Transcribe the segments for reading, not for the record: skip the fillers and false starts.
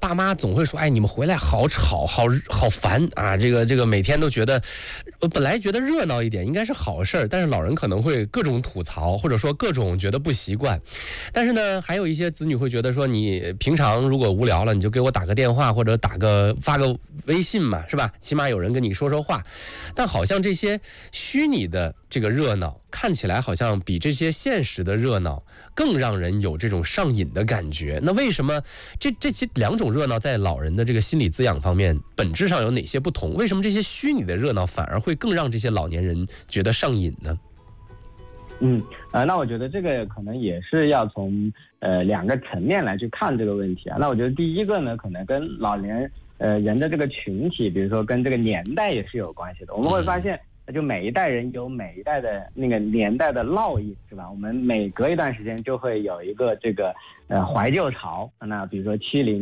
爸妈总会说，哎，你们回来好吵，好烦啊！这个每天都觉得，本来觉得热闹一点应该是好事儿，但是老人可能会各种吐槽，或者说各种觉得不习惯。但是呢，还有一些子女会觉得说，你平常如果无聊了，你就给我打个电话或者发个微信嘛，是吧？起码有人跟你说说话。但好像这些虚拟的这个热闹，看起来好像比这些现实的热闹更让人有这种上瘾的感觉。那为什么这些两种热闹在老人的这个心理滋养方面本质上有哪些不同？为什么这些虚拟的热闹反而会更让这些老年人觉得上瘾呢？ 那我觉得这个可能也是要从两个层面来去看这个问题啊。那我觉得第一个呢，可能跟老年人的这个群体，比如说跟这个年代也是有关系的。我们会发现，就每一代人有每一代的那个年代的烙印，是吧？我们每隔一段时间就会有一个这个怀旧潮。那比如说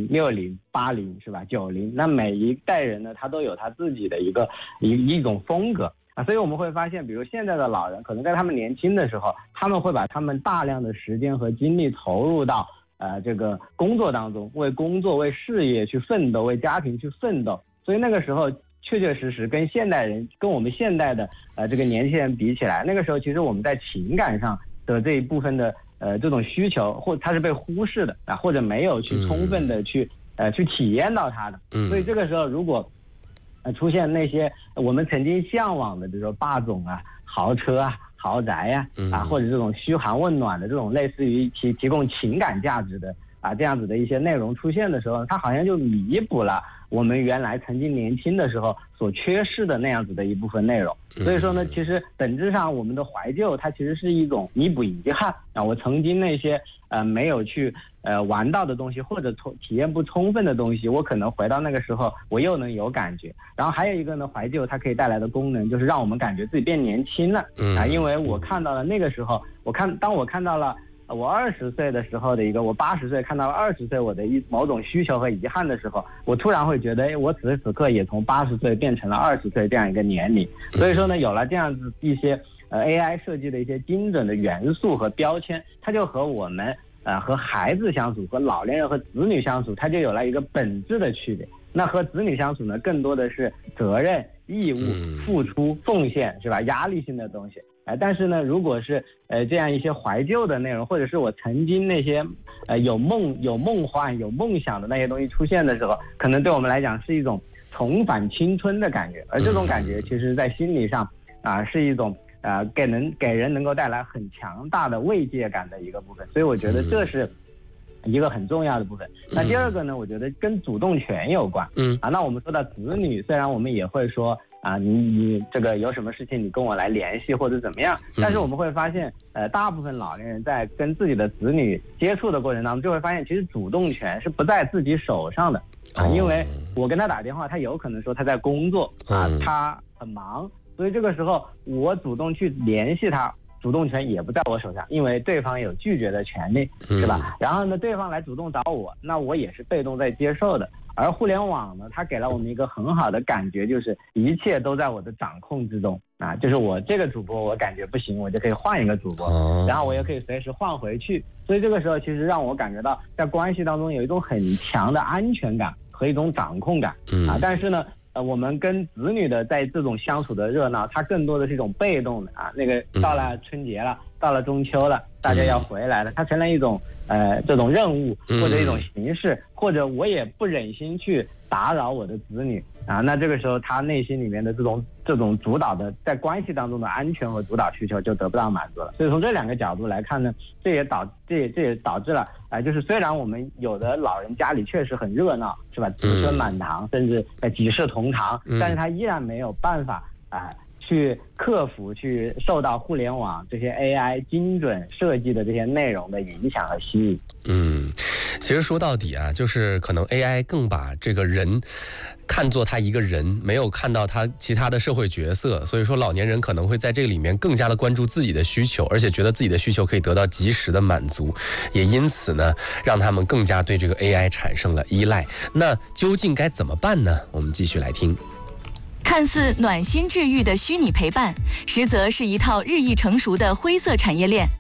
70、60、80，是吧？90，那每一代人呢，他都有他自己的一种风格。所以我们会发现，比如现在的老人，可能在他们年轻的时候，他们会把他们大量的时间和精力投入到这个工作当中，为工作、为事业去奋斗，为家庭去奋斗。所以那个时候，确确实实跟现代人、跟我们现代的这个年轻人比起来，那个时候其实我们在情感上的这一部分的这种需求，或它是被忽视的或者没有去充分的去体验到它的。所以这个时候，如果出现那些我们曾经向往的，比如说霸总啊、豪车啊、豪宅呀或者这种嘘寒问暖的这种类似于提供情感价值的这样子的一些内容出现的时候，它好像就弥补了我们原来曾经年轻的时候所缺失的那样子的一部分内容。所以说呢，其实本质上我们的怀旧，它其实是一种弥补遗憾我曾经那些没有去玩到的东西，或者体验不充分的东西，我可能回到那个时候我又能有感觉。然后还有一个呢，怀旧它可以带来的功能就是让我们感觉自己变年轻了因为我看到了那个时候，当我看到了我20岁的时候的我80岁看到了20岁我的某种需求和遗憾的时候，我突然会觉得我此时此刻也从80岁变成了20岁这样一个年龄。所以说呢，有了这样子一些AI 设计的一些精准的元素和标签，它就和我们和孩子相处，和老年人和子女相处，它就有了一个本质的区别。那和子女相处呢，更多的是责任、义务、付出、奉献，是吧？压力性的东西。但是呢，如果是这样一些怀旧的内容，或者是我曾经那些有梦幻、有梦想的那些东西出现的时候，可能对我们来讲是一种重返青春的感觉。而这种感觉，其实在心理上是一种给人能够带来很强大的慰藉感的一个部分。所以我觉得这是一个很重要的部分。那第二个呢，我觉得跟主动权有关。那我们说到子女，虽然我们也会说你这个有什么事情你跟我来联系或者怎么样，但是我们会发现大部分老年人在跟自己的子女接触的过程当中，就会发现其实主动权是不在自己手上的因为我跟他打电话，他有可能说他在工作他很忙，所以这个时候我主动去联系他，主动权也不在我手上，因为对方有拒绝的权利，是吧？然后呢，对方来主动找我，那我也是被动在接受的。而互联网呢，它给了我们一个很好的感觉，就是一切都在我的掌控之中就是我这个主播我感觉不行，我就可以换一个主播，然后我也可以随时换回去。所以这个时候其实让我感觉到在关系当中有一种很强的安全感和一种掌控感但是呢我们跟子女的在这种相处的热闹，它更多的是一种被动的那个到了春节了，到了中秋了，大家要回来了，它成了一种这种任务或者一种形式，或者我也不忍心去打扰我的子女那这个时候他内心里面的这种主导的在关系当中的安全和主导需求就得不到满足了。所以从这两个角度来看呢，这也导致了就是虽然我们有的老人家里确实很热闹，是吧？子孙满堂，甚至几世同堂，但是他依然没有办法去克服去受到互联网这些 AI 精准设计的这些内容的影响和吸引。 其实说到底就是可能 AI 更把这个人看作他一个人，没有看到他其他的社会角色，所以说老年人可能会在这个里面更加的关注自己的需求，而且觉得自己的需求可以得到及时的满足，也因此呢让他们更加对这个 AI 产生了依赖。那究竟该怎么办呢？我们继续来听。 看似暖心治愈的虚拟陪伴，实则是一套日益成熟的灰色产业链。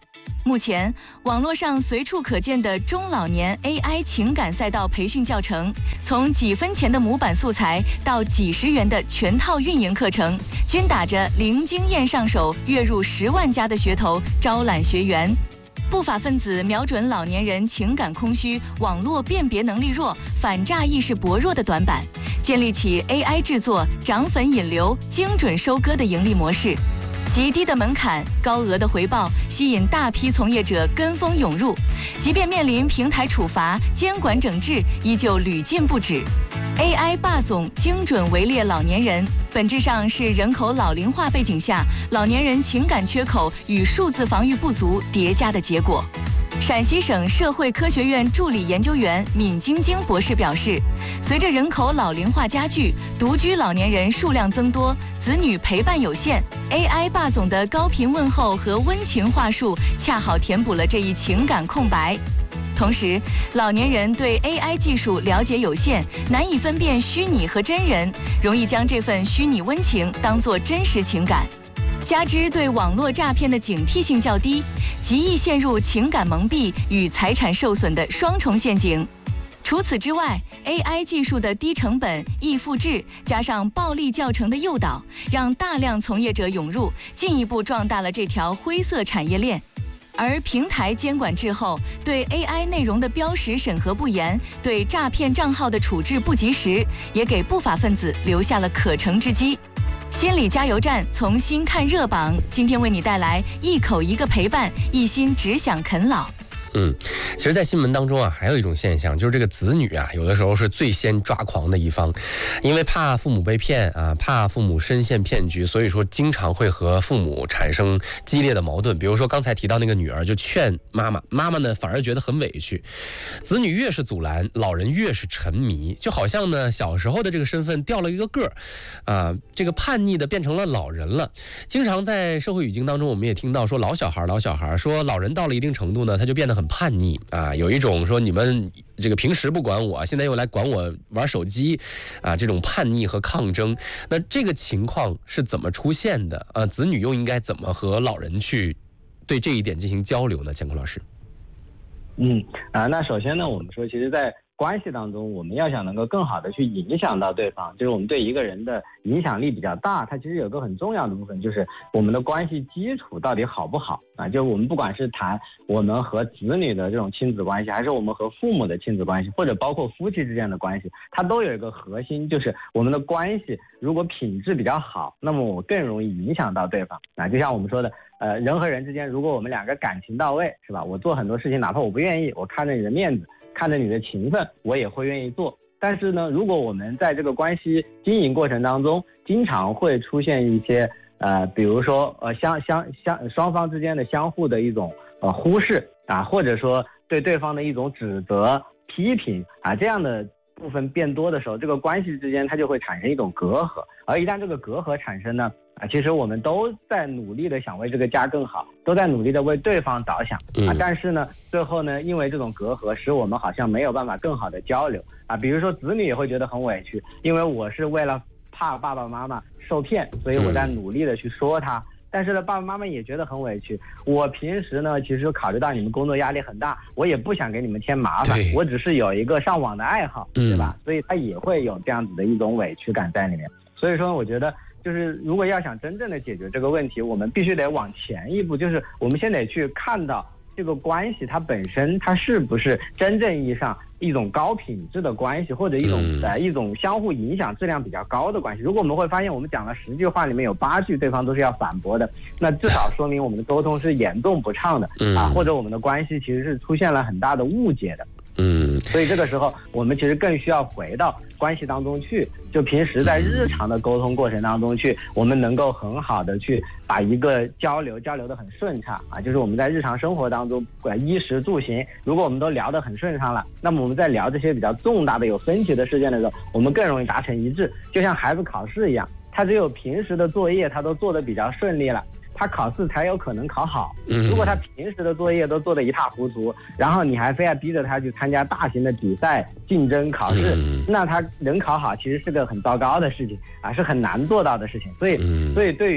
目前，网络上随处可见的中老年 AI 情感赛道培训教程，从几分钱的模板素材到几十元的全套运营课程，均打着零经验上手、月入10万加的噱头招揽学员。不法分子瞄准老年人情感空虚、网络辨别能力弱、反诈意识薄弱的短板，建立起 AI 制作、涨粉引流、精准收割的盈利模式。极低的门槛、高额的回报，吸引大批从业者跟风涌入。即便面临平台处罚、监管整治，依旧屡禁不止。AI 霸总精准围猎老年人，本质上是人口老龄化背景下老年人情感缺口与数字防御不足叠加的结果。陕西省社会科学院助理研究员闵晶晶博士表示，随着人口老龄化加剧，独居老年人数量增多，子女陪伴有限 ，AI 霸总的高频问候和温情话术恰好填补了这一情感空白。同时，老年人对 AI 技术了解有限，难以分辨虚拟和真人，容易将这份虚拟温情当作真实情感。加之对网络诈骗的警惕性较低，极易陷入情感蒙蔽与财产受损的双重陷阱。除此之外 ，AI 技术的低成本、易复制，加上暴力教程的诱导，让大量从业者涌入，进一步壮大了这条灰色产业链。而平台监管滞后，对 AI 内容的标识审核不严，对诈骗账号的处置不及时，也给不法分子留下了可乘之机。心理加油站从新看热榜，今天为你带来一口一个陪伴，一心只想啃老。 其实在新闻当中啊，还有一种现象，就是这个子女啊，有的时候是最先抓狂的一方，因为怕父母被骗啊，怕父母深陷骗局，所以说经常会和父母产生激烈的矛盾。比如说刚才提到那个女儿就劝妈妈，妈妈呢反而觉得很委屈，子女越是阻拦，老人越是沉迷，就好像呢小时候的这个身份掉了一个个啊，这个叛逆的变成了老人了。经常在社会语境当中，我们也听到说老小孩，说老人到了一定程度呢，他就变得很叛逆啊，有一种说你们这个平时不管我，现在又来管我玩手机啊，这种叛逆和抗争。那这个情况是怎么出现的？子女又应该怎么和老人去对这一点进行交流呢？乾坤老师。 那首先呢，我们说，其实，在关系当中，我们要想能够更好的去影响到对方，就是我们对一个人的影响力比较大，它其实有个很重要的部分，就是我们的关系基础到底好不好啊？就我们不管是谈我们和子女的这种亲子关系，还是我们和父母的亲子关系，或者包括夫妻之间的关系，它都有一个核心，就是我们的关系如果品质比较好，那么我更容易影响到对方啊。就像我们说的，人和人之间，如果我们两个感情到位，是吧？我做很多事情，哪怕我不愿意，我看着你的面子，看着你的情分，我也会愿意做。但是呢，如果我们在这个关系经营过程当中，经常会出现一些比如说双方之间的相互的一种忽视啊，或者说对对方的一种指责、批评啊，这样的部分变多的时候，这个关系之间它就会产生一种隔阂。而一旦这个隔阂产生呢，其实我们都在努力的想为这个家更好，都在努力的为对方着想啊。但是呢，最后呢，因为这种隔阂，使我们好像没有办法更好的交流啊。比如说子女也会觉得很委屈，因为我是为了怕爸爸妈妈受骗，所以我在努力的去说他。但是呢，爸爸妈妈也觉得很委屈。我平时呢，其实考虑到你们工作压力很大，我也不想给你们添麻烦，我只是有一个上网的爱好，对吧？所以他也会有这样子的一种委屈感在里面。所以说，我觉得就是如果要想真正的解决这个问题，我们必须得往前一步，就是我们先得去看到这个关系它本身它是不是真正意义上一种高品质的关系，或者一种相互影响质量比较高的关系。如果我们会发现我们讲了10句话里面有8句对方都是要反驳的，那至少说明我们的沟通是严重不畅的啊，或者我们的关系其实是出现了很大的误解的。所以这个时候我们其实更需要回到关系当中去，就平时在日常的沟通过程当中去，我们能够很好的去把一个交流得很顺畅啊，就是我们在日常生活当中衣食住行，如果我们都聊得很顺畅了，那么我们在聊这些比较重大的有分歧的事件的时候，我们更容易达成一致。就像孩子考试一样，他只有平时的作业他都做得比较顺利了，他考试才有可能考好。如果他平时的作业都做得一塌糊涂，然后你还非要逼着他去参加大型的比赛、竞争考试，那他能考好其实是个很糟糕的事情啊，是很难做到的事情。所以对于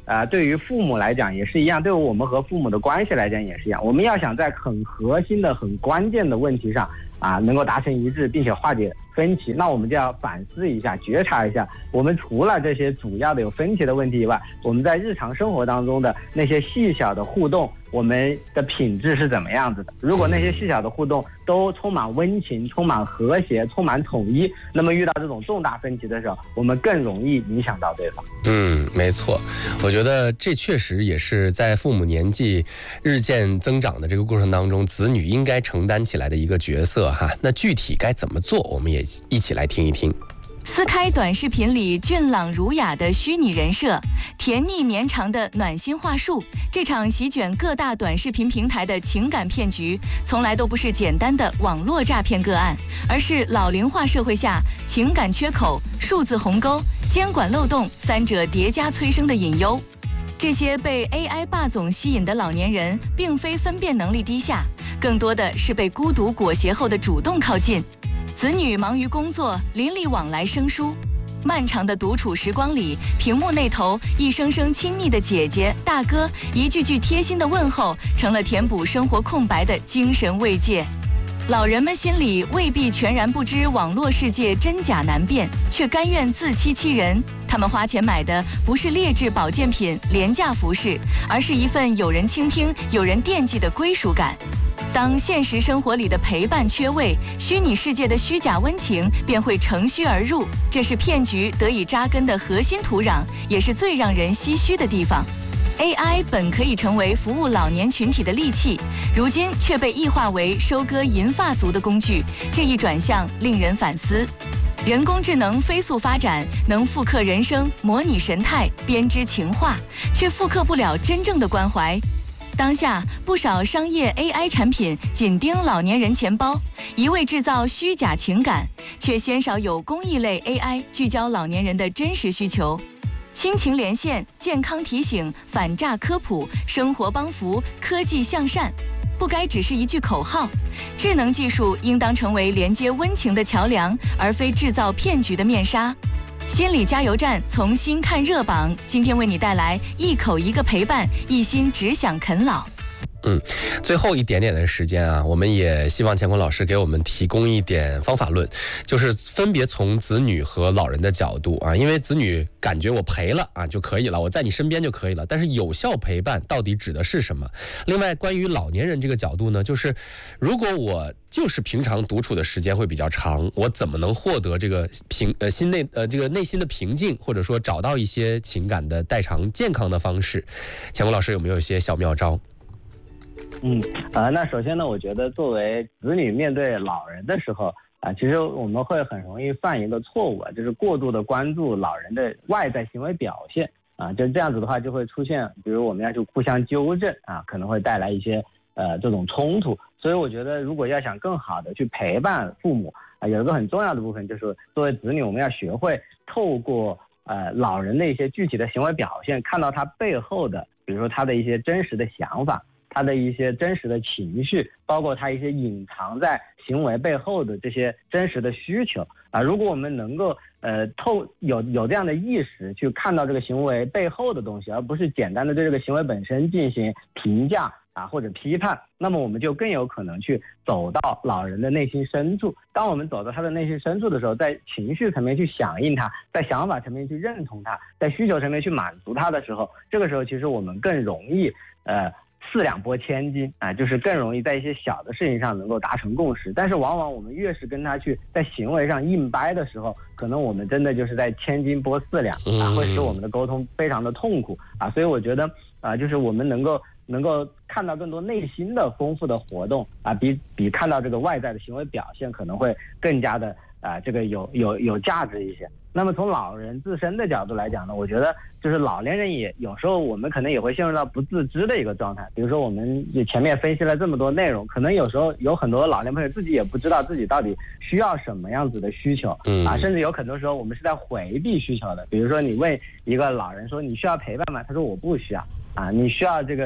对于父母来讲也是一样，对于我们和父母的关系来讲也是一样。我们要想在很核心的、很关键的问题上能够达成一致，并且化解分歧，那我们就要反思一下、觉察一下，我们除了这些主要的有分歧的问题以外，我们在日常生活当中的那些细小的互动，我们的品质是怎么样子的？如果那些细小的互动都充满温情、充满和谐、充满统一，那么遇到这种重大分歧的时候，我们更容易影响到对方。 没错，我觉得这确实也是在父母年纪日渐增长的这个过程当中，子女应该承担起来的一个角色哈。那具体该怎么做，我们也一起来听一听。 撕开短视频里俊朗儒雅的虚拟人设，甜腻绵长的暖心话术，这场席卷各大短视频平台的情感骗局，从来都不是简单的网络诈骗个案，而是老龄化社会下情感缺口、数字鸿沟、监管漏洞三者叠加催生的隐忧。这些被 AI 霸总吸引的老年人，并非分辨能力低下，更多的是被孤独裹挟后的主动靠近。子女忙于工作，邻里往来生疏，漫长的独处时光里，屏幕那头一声声亲昵的姐姐、大哥，一句句贴心的问候，成了填补生活空白的精神慰藉。老人们心里未必全然不知网络世界真假难辨，却甘愿自欺欺人。他们花钱买的不是劣质保健品、廉价服饰，而是一份有人倾听、有人惦记的归属感。当现实生活里的陪伴缺位，虚拟世界的虚假温情便会乘虚而入，这是骗局得以扎根的核心土壤，也是最让人唏嘘的地方。AI 本可以成为服务老年群体的利器，如今却被异化为收割银发族的工具，这一转向令人反思。人工智能飞速发展，能复刻人生、模拟神态、编织情话，却复刻不了真正的关怀。当下不少商业 AI 产品紧盯老年人钱包，一味制造虚假情感，却鲜少有公益类 AI 聚焦老年人的真实需求。亲情连线、健康提醒、反诈科普、生活帮扶、科技向善，不该只是一句口号。智能技术应当成为连接温情的桥梁，而非制造骗局的面纱。心理加油站从新看热榜，今天为你带来一口一个陪伴，一心只想啃老。 最后一点点的时间啊，我们也希望乾坤老师给我们提供一点方法论，就是分别从子女和老人的角度啊，因为子女感觉我陪了啊就可以了，我在你身边就可以了，但是有效陪伴到底指的是什么？另外，关于老年人这个角度呢，就是如果我就是平常独处的时间会比较长，我怎么能获得这个这个内心的平静，或者说找到一些情感的代偿健康的方式？乾坤老师有没有一些小妙招？ 那首先呢，我觉得作为子女面对老人的时候其实我们会很容易犯一个错误就是过度的关注老人的外在行为表现就这样子的话就会出现，比如我们要去互相纠正可能会带来一些这种冲突。所以我觉得如果要想更好的去陪伴父母有一个很重要的部分，就是作为子女我们要学会透过老人的一些具体的行为表现，看到他背后的，比如说他的一些真实的想法，他的一些真实的情绪，包括他一些隐藏在行为背后的这些真实的需求如果我们能够有这样的意识去看到这个行为背后的东西，而不是简单的对这个行为本身进行评价或者批判，那么我们就更有可能去走到老人的内心深处。当我们走到他的内心深处的时候，在情绪层面去响应他，在想法层面去认同他，在需求层面去满足他的时候，这个时候其实我们更容易四两拨千斤就是更容易在一些小的事情上能够达成共识。但是往往我们越是跟他去在行为上硬掰的时候，可能我们真的就是在千斤拨四两会使我们的沟通非常的痛苦所以我觉得就是我们能够看到更多内心的丰富的活动比看到这个外在的行为表现可能会更加的这个有价值一些。那么从老人自身的角度来讲呢，我觉得就是老年人也有时候我们可能也会陷入到不自知的一个状态。比如说我们前面分析了这么多内容，可能有时候有很多老年朋友自己也不知道自己到底需要什么样子的需求甚至有很多时候我们是在回避需求的。比如说你问一个老人说你需要陪伴吗？他说我不需要你需要这个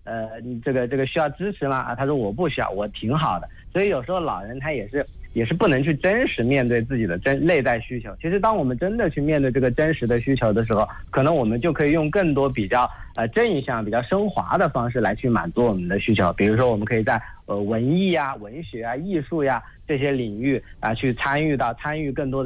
你这个需要支持吗？啊，他说我不需要，我挺好的。所以有时候老人他也是不能去真实面对自己的内在需求。其实当我们真的去面对这个真实的需求的时候，可能我们就可以用更多比较正向、比较升华的方式来去满足我们的需求。比如说，我们可以在文艺啊、文学啊、艺术呀这些领域啊去参与更多的